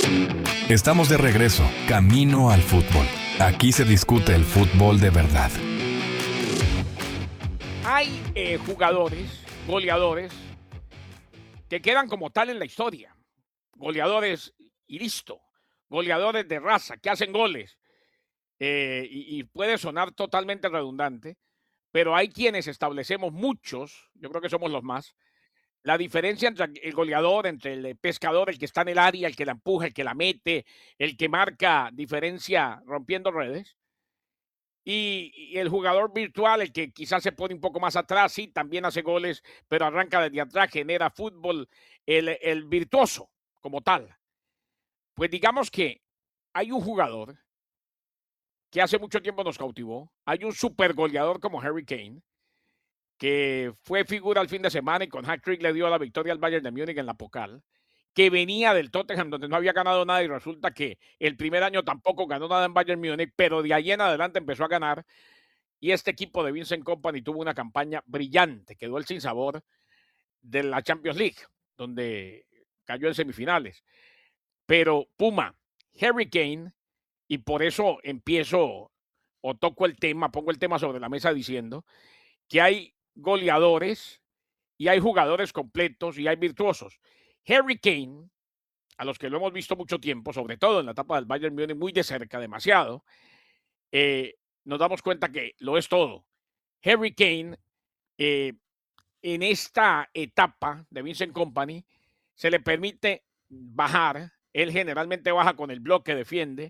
Estamos de regreso, camino al fútbol. Aquí se discute el fútbol de verdad. Hay jugadores, goleadores, que quedan como tal en la historia. Goleadores y listo. Goleadores de raza, que hacen goles. Y puede sonar totalmente redundante, pero hay quienes establecemos muchos, yo creo que somos los más, la diferencia entre el goleador, entre el pescador, el que está en el área, el que la empuja, el que la mete, el que marca diferencia rompiendo redes, y el jugador virtual, el que quizás se pone un poco más atrás, sí, también hace goles, pero arranca desde atrás, genera fútbol, el virtuoso como tal. Pues digamos que hay un jugador que hace mucho tiempo nos cautivó. Hay un super goleador como Harry Kane, que fue figura el fin de semana y con hat-trick le dio la victoria al Bayern de Múnich en la Pokal, que venía del Tottenham donde no había ganado nada y resulta que el primer año tampoco ganó nada en Bayern Múnich, pero de ahí en adelante empezó a ganar y este equipo de Vincent Kompany tuvo una campaña brillante, quedó el sinsabor de la Champions League, donde cayó en semifinales. Pero Puma, Harry Kane, y por eso empiezo o toco el tema, pongo el tema sobre la mesa diciendo que hay goleadores y hay jugadores completos y hay virtuosos. Harry Kane, a los que lo hemos visto mucho tiempo, sobre todo en la etapa del Bayern Múnich, muy de cerca, demasiado, eh, nos damos cuenta que lo es todo. Harry Kane, eh, en esta etapa de Vincent Kompany, se le permite bajar. Él generalmente baja con el bloque, defiende,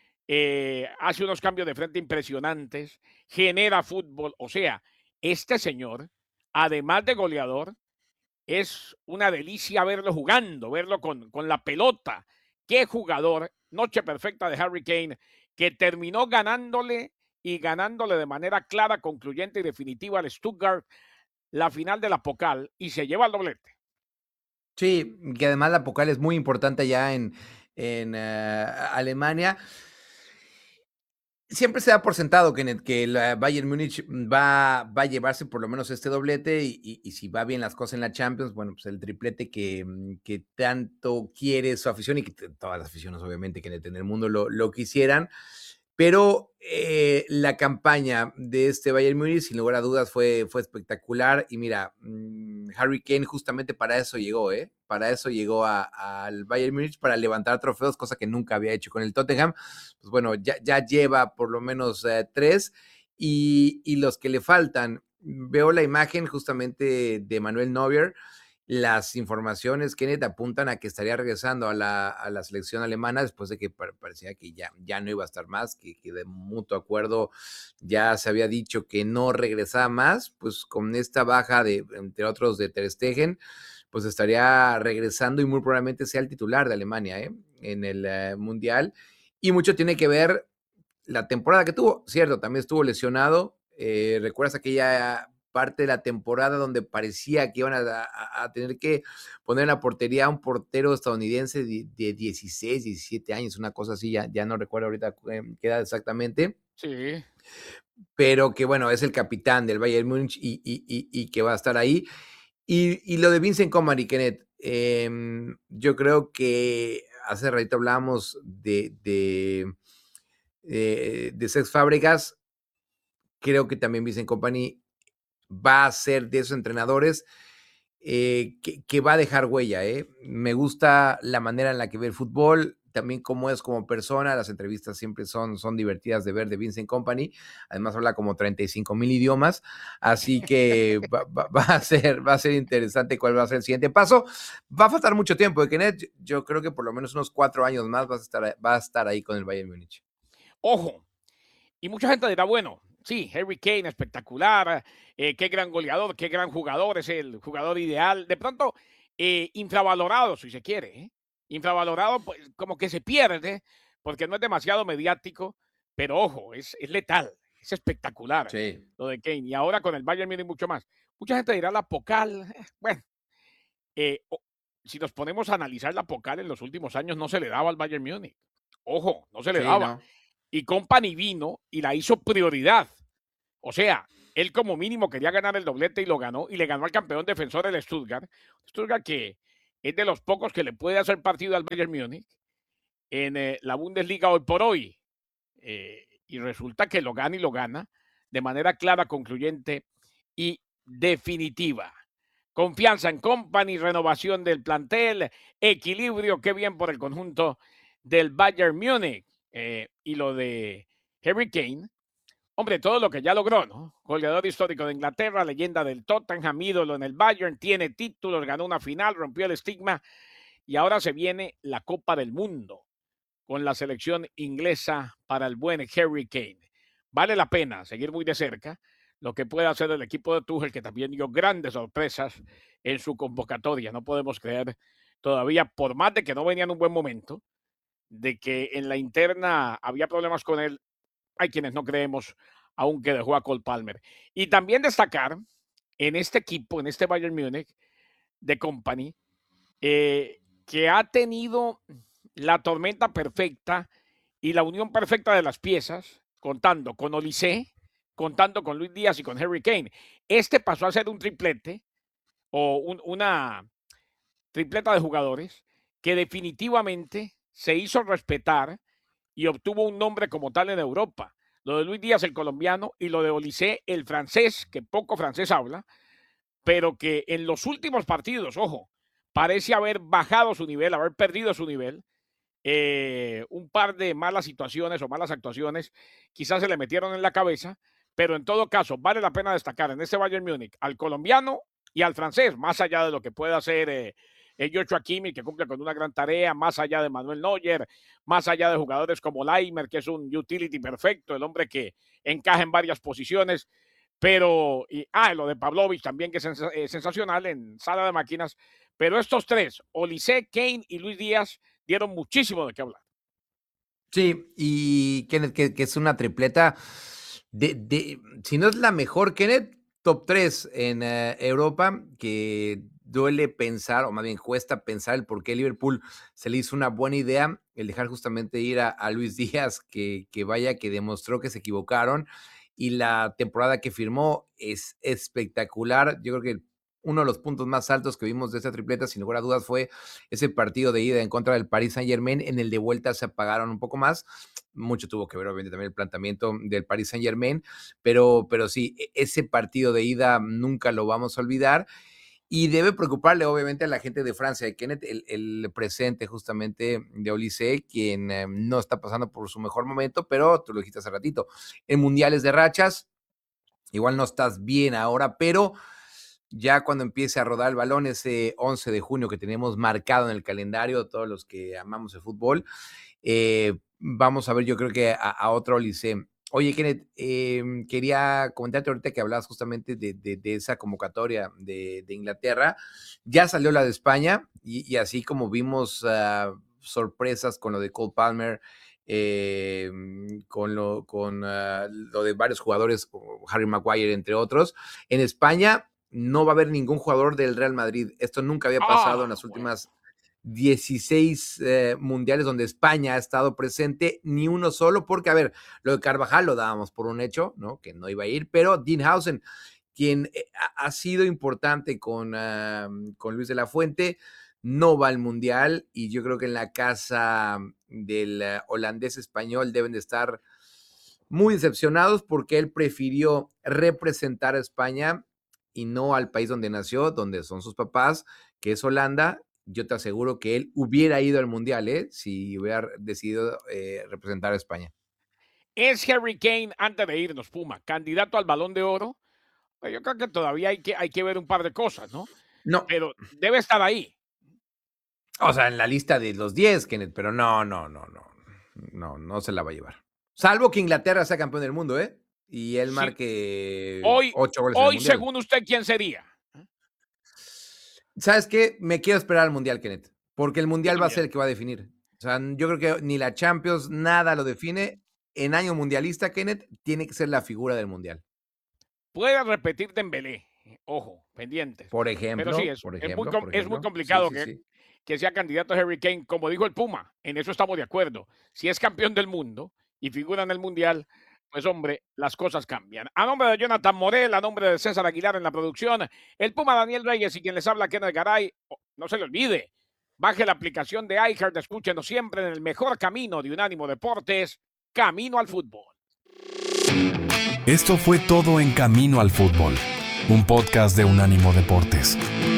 hace unos cambios de frente impresionantes, genera fútbol. O sea, este señor, además de goleador, es una delicia verlo jugando, verlo con la pelota. Qué jugador, noche perfecta de Harry Kane, que terminó ganándole y ganándole de manera clara, concluyente y definitiva al Stuttgart la final de la Pokal y se lleva el doblete. Sí, que además la Pokal es muy importante allá en Alemania. Siempre se da por sentado que la Bayern Múnich va a llevarse por lo menos este doblete y si va bien las cosas en la Champions, bueno, pues el triplete que tanto quiere su afición y que todas las aficiones obviamente que en el mundo lo quisieran. Pero la campaña de este Bayern Múnich, sin lugar a dudas, fue espectacular. Y mira, Harry Kane justamente para eso llegó, ¿eh? Para eso llegó al Bayern Múnich, para levantar trofeos, cosa que nunca había hecho con el Tottenham. Pues bueno, ya lleva por lo menos 3. Y los que le faltan, veo la imagen justamente de Manuel Neuer. Las informaciones, Kenneth, apuntan a que estaría regresando a la selección alemana después de que parecía que ya no iba a estar más, que de mutuo acuerdo ya se había dicho que no regresaba más, pues con esta baja de, entre otros, de Ter Stegen, pues estaría regresando y muy probablemente sea el titular de Alemania en el Mundial. Y mucho tiene que ver la temporada que tuvo, cierto, también estuvo lesionado. ¿Recuerdas aquella parte de la temporada donde parecía que iban a tener que poner en la portería a un portero estadounidense de 16, 17 años, una cosa así, ya no recuerdo ahorita qué edad exactamente, Sí. pero que bueno, es el capitán del Bayern Múnich y que va a estar ahí. Y lo de Vincent Kompany, Kenneth, yo creo que hace ratito hablábamos de Cesc Fábregas. Creo que también Vincent Kompany va a ser de esos entrenadores que va a dejar huella. Me gusta la manera en la que ve el fútbol, también cómo es como persona. Las entrevistas siempre son divertidas de ver de Vincent Kompany. Además habla como 35,000 idiomas, así que va a ser interesante cuál va a ser el siguiente paso. Va a faltar mucho tiempo de Kenneth. Yo creo que por lo menos unos 4 años más va a estar ahí con el Bayern Múnich. Ojo, y mucha gente dirá, bueno, sí, Harry Kane espectacular, qué gran goleador, qué gran jugador, es el jugador ideal. De pronto, infravalorado, si se quiere, ¿eh? Infravalorado, pues, como que se pierde, porque no es demasiado mediático, pero ojo, es letal, es espectacular Sí. lo de Kane. Y ahora con el Bayern Múnich mucho más. Mucha gente dirá la Pokal, bueno, si nos ponemos a analizar la Pokal en los últimos años, no se le daba al Bayern Múnich. Ojo, no se le Sí, daba. ¿no? Y Kompany vino y la hizo prioridad. O sea, él como mínimo quería ganar el doblete y lo ganó, y le ganó al campeón defensor el Stuttgart. Stuttgart que es de los pocos que le puede hacer partido al Bayern Múnich. en la Bundesliga hoy por hoy. Y resulta que lo gana y lo gana de manera clara, concluyente y definitiva. Confianza en Company, renovación del plantel, equilibrio, qué bien por el conjunto del Bayern Múnich. Y lo de Harry Kane, hombre, todo lo que ya logró, ¿no? Goleador histórico de Inglaterra, leyenda del Tottenham, ídolo en el Bayern, tiene títulos, ganó una final, rompió el estigma y ahora se viene la Copa del Mundo con la selección inglesa para el buen Harry Kane. Vale la pena seguir muy de cerca lo que puede hacer el equipo de Tuchel, que también dio grandes sorpresas en su convocatoria. No podemos creer todavía, por más de que no venía en un buen momento, de que en la interna había problemas con él. Hay quienes no creemos, aunque dejó a Cole Palmer. Y también destacar en este equipo, en este Bayern Múnich de Company, que ha tenido la tormenta perfecta y la unión perfecta de las piezas, contando con Olise, contando con Luis Díaz y con Harry Kane. Este pasó a ser un triplete o una tripleta de jugadores que definitivamente se hizo respetar y obtuvo un nombre como tal en Europa. Lo de Luis Díaz, el colombiano, y lo de Olise, el francés, que poco francés habla, pero que en los últimos partidos, ojo, parece haber bajado su nivel, haber perdido su nivel. Un par de malas situaciones o malas actuaciones quizás se le metieron en la cabeza, pero en todo caso vale la pena destacar en este Bayern Múnich al colombiano y al francés, más allá de lo que pueda hacer Joshua Kimmich, que cumple con una gran tarea, más allá de Manuel Neuer, más allá de jugadores como Leimer, que es un utility perfecto, el hombre que encaja en varias posiciones, pero, lo de Pavlovich también, que es sensacional en sala de máquinas, pero estos tres, Olise, Kane y Luis Díaz, dieron muchísimo de qué hablar. Sí, y Kenneth, que es una tripleta si no es la mejor, Kenneth, top 3 en Europa, que duele pensar, o más bien cuesta pensar el por qué Liverpool se le hizo una buena idea el dejar justamente ir a Luis Díaz, que vaya, que demostró que se equivocaron, y la temporada que firmó es espectacular. Yo creo que uno de los puntos más altos que vimos de esta tripleta, sin lugar a dudas, fue ese partido de ida en contra del Paris Saint-Germain. En el de vuelta se apagaron un poco más. Mucho tuvo que ver, obviamente, también el planteamiento del Paris Saint-Germain, pero sí, ese partido de ida nunca lo vamos a olvidar. Y debe preocuparle, obviamente, a la gente de Francia, de Kenneth, el presente justamente de Olise, quien no está pasando por su mejor momento, pero tú lo dijiste hace ratito, en mundiales de rachas, igual no estás bien ahora, pero ya cuando empiece a rodar el balón, ese 11 de junio que tenemos marcado en el calendario, todos los que amamos el fútbol, vamos a ver, yo creo que a otro Olise. Oye, Kenneth, quería comentarte ahorita que hablabas justamente de esa convocatoria de Inglaterra. Ya salió la de España y así como vimos sorpresas con lo de Cole Palmer, con lo de varios jugadores, como Harry Maguire, entre otros, en España no va a haber ningún jugador del Real Madrid. Esto nunca había pasado en las últimas 16 mundiales donde España ha estado presente, ni uno solo, porque, a ver, lo de Carvajal lo dábamos por un hecho, ¿no? Que no iba a ir, pero Dean Howson, quien ha sido importante con Luis de la Fuente, no va al mundial, y yo creo que en la casa del holandés español deben de estar muy decepcionados porque él prefirió representar a España y no al país donde nació, donde son sus papás, que es Holanda. Yo te aseguro que él hubiera ido al mundial, si hubiera decidido representar a España. Es Harry Kane, antes de irnos, Puma, candidato al Balón de Oro. Yo creo que todavía hay que ver un par de cosas, ¿no? No. Pero debe estar ahí. O sea, en la lista de los 10, Kenneth, pero no se la va a llevar. Salvo que Inglaterra sea campeón del mundo, y él Sí. marque Hoy, 8 goles en el mundial. según usted, ¿quién sería? ¿Sabes qué? Me quiero esperar al mundial, Kenneth, porque el mundial va a ser el que va a definir. O sea, yo creo que ni la Champions, nada lo define. En año mundialista, Kenneth, tiene que ser la figura del mundial. Puede repetir Dembélé, ojo, pendientes. Por ejemplo, Pero sí, es muy complicado que sea candidato a Harry Kane. Como dijo el Puma, en eso estamos de acuerdo. Si es campeón del mundo y figura en el mundial, pues hombre, las cosas cambian. A nombre de Jonathan Morel, a nombre de César Aguilar en la producción, el Puma Daniel Reyes y quien les habla, Kenneth Garay, no se le olvide, Baje la aplicación de iHeart, escúchenos siempre en el mejor camino de Unánimo Deportes, Camino al Fútbol. Esto fue todo en Camino al Fútbol, un podcast de Unánimo Deportes.